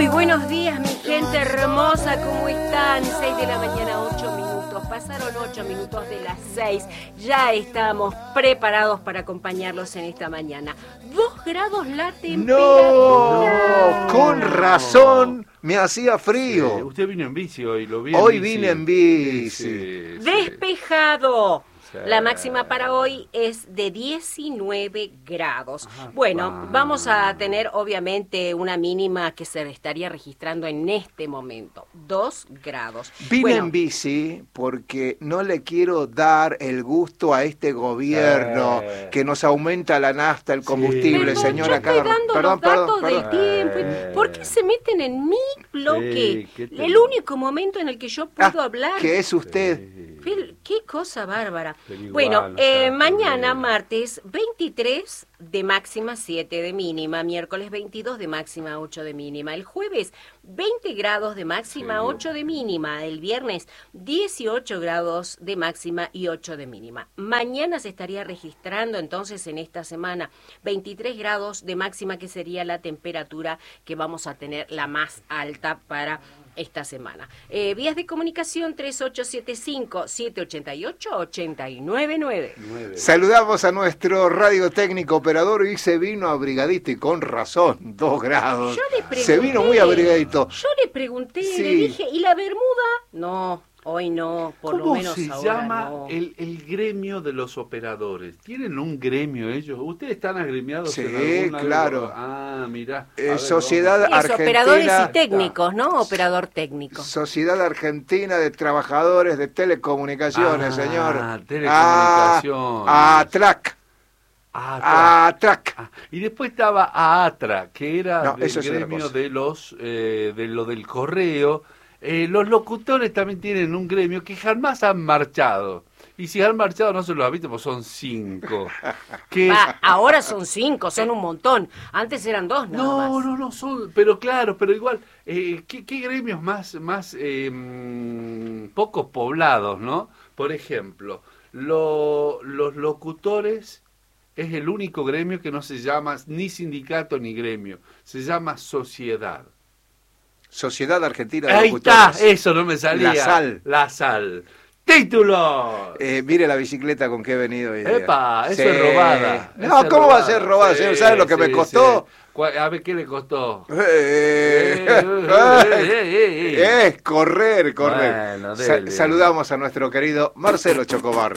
buenos días, mi gente hermosa, ¿cómo están? 6 de la mañana, 8 minutos. Pasaron 8 minutos de las 6. Ya estamos preparados para acompañarlos en esta mañana. 2 grados la temperatura. ¡No! Con razón me hacía frío. Sí, usted vino en bici hoy, lo vi. Hoy vine en bici. Despejado. Sí. La máxima para hoy es de 19 grados. Ajá, bueno, vamos a tener obviamente una mínima que se estaría registrando en este momento, 2 grados. Vine en bici porque no le quiero dar el gusto a este gobierno que nos aumenta la nafta, el combustible, Perdón, señora. yo estoy dando los datos del tiempo. ¿Por qué se meten en mi bloque? El único momento en el que yo puedo hablar. Que es usted. Qué cosa bárbara. Pero Bueno, igual, mañana, martes, 23 de máxima, 7 de mínima. Miércoles, 22 de máxima, 8 de mínima. El jueves, 20 grados de máxima, 8 de mínima. El viernes, 18 grados de máxima y 8 de mínima. Mañana se estaría registrando entonces en esta semana 23 grados de máxima, que sería la temperatura que vamos a tener la más alta para esta semana. Vías de comunicación 3875-788-899. Saludamos a nuestro radiotécnico operador y se vino abrigadito y con razón, 2 grados. Yo le pregunté, se vino muy abrigadito. Yo le pregunté, Sí. le dije, ¿y la bermuda? No, hoy no, por lo menos ¿Cómo se ahora llama no. el gremio de los operadores? ¿Tienen un gremio ellos? ¿Ustedes están agremiados Sí, en algún claro. Ah, mirá. Sociedad Es Argentina. operadores y técnicos, ¿no? Operador técnico. Sociedad Argentina de Trabajadores de Telecomunicaciones, señor. Telecomunicaciones. ATRAC. ATRAC. Y después estaba AATRA, que era No, del eso es otra gremio cosa. de los de lo del correo. Los locutores también tienen un gremio que jamás han marchado. Y si han marchado no se los ha visto, pues son 5. Que... ahora son 5, son un montón. Antes eran 2 nada más. No, son, pero claro, pero igual, ¿qué gremios más poco poblados, no? Por ejemplo, los locutores es el único gremio que no se llama ni sindicato ni gremio, se llama sociedad. Sociedad Argentina de Ahí Locutores. está, eso no me salía. La sal. ¡Título! Mire la bicicleta con que he venido hoy día. ¡Epa! Eso es robada. No, ¿cómo va a ser robada, señor? ¿Sabe lo que me costó? Sí. A ver, ¿qué le costó? Es correr. Bueno, Saludamos a nuestro querido Marcelo Chocobar.